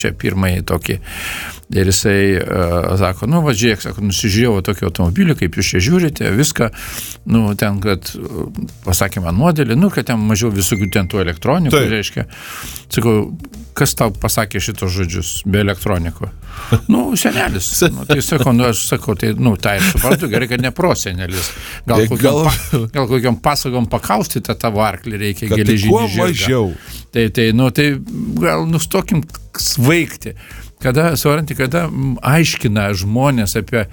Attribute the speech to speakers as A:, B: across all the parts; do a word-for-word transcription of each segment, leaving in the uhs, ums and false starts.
A: čia pirmąjį tokį. Ir jisai uh, sako, nu, va, žiūrėk, sako, nusižiūrėjau tokį automobilį, kaip jūs čia žiūrite, viską, nu, ten, kad, pasakė man modelį, nu, kad ten mažiau visokių ten tų elektronikų, tai reiškia. Sakau, kas tau pasakė šitos žodžius be elektroniko? Nu, senelis. Nu, tai sakau, nu, aš sakau, tai, nu, tai aš suprantu, gerai, kad ne prosenelis. Gal kokiam, pa, gal kokiam pasagom pakausti tą tavo arklį reikia geležinį žirgą. Tai, tai, nu, tai gal nustokim svaigti. Kada, suvaranti, kada aiškina žmonės apie e,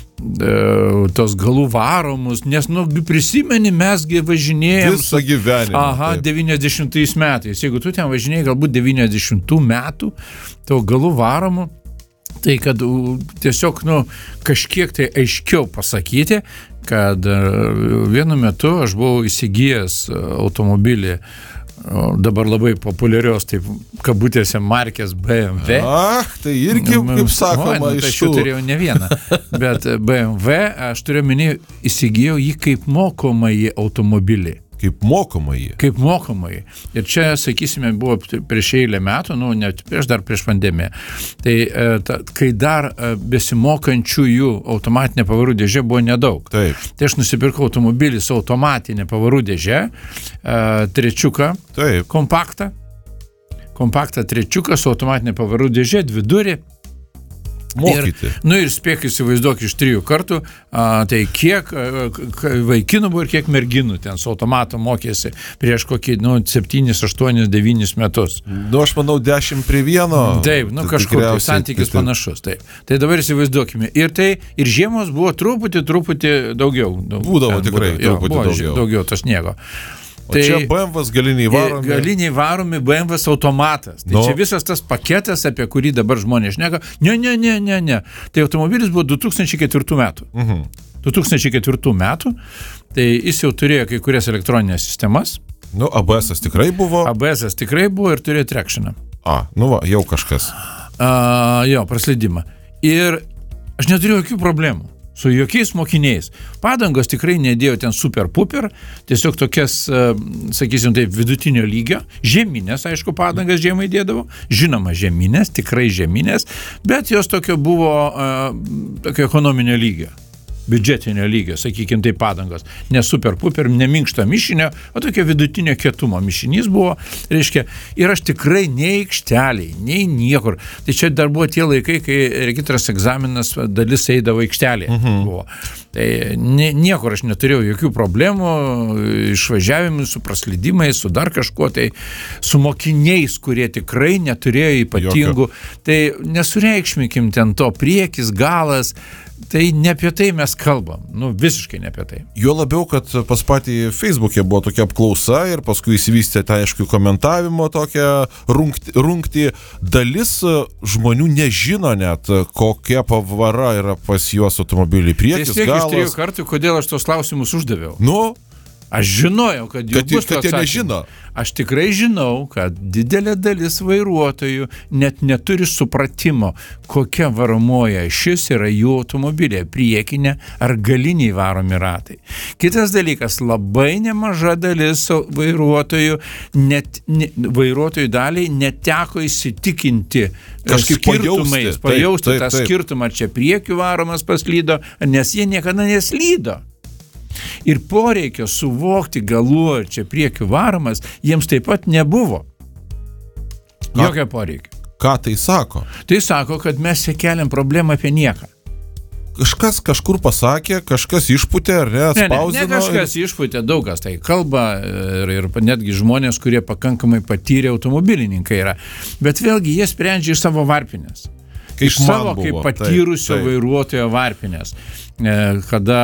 A: tos galų varomus, nes, nu, prisimeni, mesgi važinėjom
B: visą gyvenimą.
A: Aha, taip. devyniasdešimtais metais. Jeigu tu ten važinėjai galbūt devyniasdešimtų metų, to galų varomų, tai kad tiesiog, nu, kažkiek tai aiškiau pasakyti, kad vienu metu aš buvau įsigijęs automobilį, dabar labai populiarios, taip, kabutėse markės B M W.
B: Ach, tai irgi, kaip sakoma,
A: o, nu, tai
B: iš
A: aš jau turėjau ne vieną. Bet B M W, aš turiu minį, įsigijau jį kaip mokomąjį automobilį.
B: Kaip mokomąjį.
A: Kaip mokomąjį. Ir čia, sakysime, buvo prieš eilę metų, nu, net prieš dar prieš pandemiją. Tai ta, kai dar besimokančiųjų automatinė pavarų dėžė buvo nedaug.
B: Taip.
A: Tai aš nusipirkau automobilį su automatinė pavarų dėžė, trečiuką, taip. kompaktą, kompaktą trečiuką su automatinė pavarų dėžė, dvidurį.
B: Mokyti.
A: Ir, nu ir spėk įsivaizduok iš trijų kartų, a, tai kiek a, vaikinų buvo ir kiek merginų ten su automato mokėsi prieš kokį, nu, septynis, aštuonis, devynis metus.
B: Nu, aš manau, dešimt prie vieno.
A: Taip, nu, kažkur tai santykis tai, panašus. Taip. Tai dabar įsivaizduokime. Ir tai, ir žiemos buvo truputį, truputį daugiau.
B: Būdavo tikrai,
A: būdavo,
B: truputį
A: jo,
B: daugiau.
A: Daugiau to sniego.
B: O tai, čia B M W galiniai varomi.
A: Galiniai varomi B M W automatas. Tai no. Čia visas tas paketas, apie kurį dabar žmonės šneka. Ne, ne, ne, ne, ne. Tai automobilis buvo du tūkstančiai ketvirtų metų. Uh-huh. du tūkstančiai ketvirtų metų. Tai jis jau turėjo kai kurias elektroninės sistemas.
B: Nu, A B S tikrai buvo.
A: A B S tikrai buvo ir turėjo tractioną.
B: A, nu va, jau kažkas.
A: A, jo, praslydimą. Ir aš neturėjau jokių problemų. Su jokiais mokiniais. Padangos tikrai nedėjo ten super puper, tiesiog tokias, sakysim taip, vidutinio lygio, žeminės, aišku, padangas žiemai dėdavo, žinoma žeminės, tikrai žeminės, bet jos tokio buvo tokio ekonominio lygio, biudžetinio lygio, sakykim, tai padangos, ne super puper, ne minkšto mišinio, o tokio vidutinio kietumo mišinys buvo, reiškia, ir aš tikrai nei aikšteliai, nei niekur. Tai čia dar buvo tie laikai, kai regitros egzaminas dalis eidavo aikštelėje. Uh-huh. Buvo. Tai nie, niekur aš neturėjau jokių problemų, išvažiavimų su praslydimais, su dar kažkuo, tai su mokiniais, kurie tikrai neturėjo ypatingų. Jokio. Tai nesureikšmikim ten to priekis, galas, tai ne apie tai mes kalbam, nu visiškai ne apie tai.
B: Jo labiau, kad pas patį Facebook'e buvo tokia apklausa ir paskui įsivystė tą, aišku, komentavimo tokią rungti, rungti. Dalis žmonių nežino net, kokia pavara yra pas juos automobiliai, priekis,
A: galas.
B: Iš
A: trijų kartų, kodėl aš tos klausimus uždaviau?
B: Nu,
A: aš žinojau, kad jų
B: kad,
A: bus
B: kad jie nežino.
A: Aš tikrai žinau, kad didelė dalis vairuotojų net neturi supratimo, kokia varomoja šis yra jų automobilė, priekinė ar galiniai varomi ratai. Kitas dalykas, labai nemaža dalis vairuotojų, net, ne, vairuotojų daliai neteko įsitikinti
B: kažkaip
A: skirtumais,
B: pajausti,
A: pajausti
B: taip, taip,
A: tą
B: taip.
A: skirtumą, ar čia priekių varomas paslydo, nes jie niekada neslydo. Ir poreikio suvokti galų čia priekių varomas jiems taip pat nebuvo. Jokio poreikio.
B: Ką tai sako?
A: Tai sako, kad mes keliam problemą apie nieką.
B: Kažkas kažkur pasakė, kažkas išputė, ar ne, spausdino.
A: Ne, ne, ne kažkas ir... išputė, daug kas tai kalba ir, ir netgi žmonės, kurie pakankamai patyrę automobilininkai yra. Bet vėlgi jie sprendžia iš savo varpinės.
B: Kaip
A: iš savo
B: buvo,
A: kaip patyrusio
B: taip, taip.
A: vairuotojo varpinės. Kada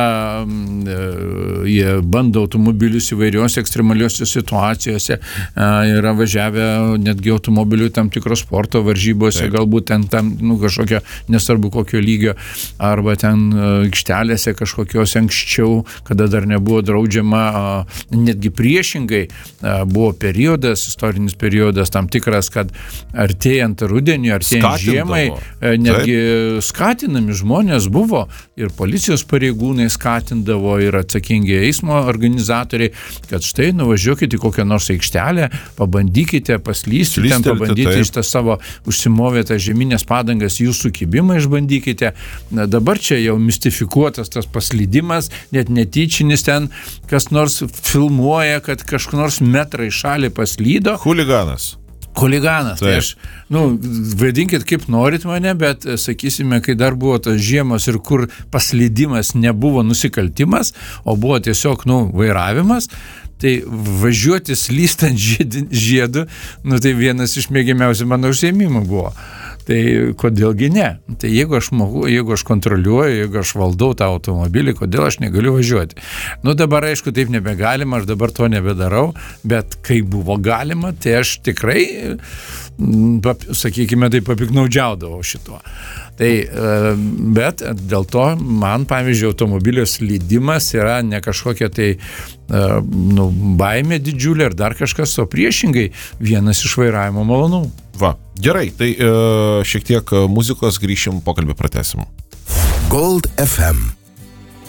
A: jie bando automobilius įvairiose ekstremaliuose situacijose, yra važiavę netgi automobilių tam tikro sporto varžybose, taip. Galbūt ten tam, nu, kažkokio nesvarbu kokio lygio, arba ten aikštelėse kažkokios anksčiau, kada dar nebuvo draudžiama, netgi priešingai buvo periodas, istorinis periodas tam tikras, kad artėjant rudenį, artėjant žiemai, netgi taip. Skatinami žmonės buvo ir policija policijos pareigūnai skatindavo ir atsakingi eismo organizatoriai, kad štai nuvažiuokite į kokią nors aikštelę, pabandykite paslysti, ten pabandyti iš tą savo užsimovėtą žeminės padangas, jų sukibimą išbandykite. Na, dabar čia jau mistifikuotas tas paslydimas, net netyčinis ten, kas nors filmuoja, kad kažkur nors metrą į šalį paslydo.
B: Huliganas.
A: Huliganas. Tai aš, nu, vadinkit kaip norit mane, bet, sakysime, kai dar buvo tos žiemos ir kur paslydimas nebuvo nusikaltimas, o buvo tiesiog, nu, vairavimas, tai važiuoti slystant žiedu, nu, tai vienas iš mėgiamiausių mano užsiėmimų buvo. Tai kodėlgi ne? Tai jeigu aš moku, jeigu aš kontroliuoju, jeigu aš valdau tą automobilį, kodėl aš negaliu važiuoti? Nu dabar, aišku, taip nebegalima, aš dabar to nebedarau, bet kai buvo galima, tai aš tikrai, sakykime, tai papiknaudžiaudavau šituo. Tai, bet dėl to man, pavyzdžiui, automobilio slydimas yra ne kažkokia tai nu, baimė didžiulė ar dar kažkas, o priešingai vienas iš vairavimo malonumų.
B: Va, gerai, tai e, šiek tiek muzikos, grįšim, pokalbį pratesim.
C: Gold F M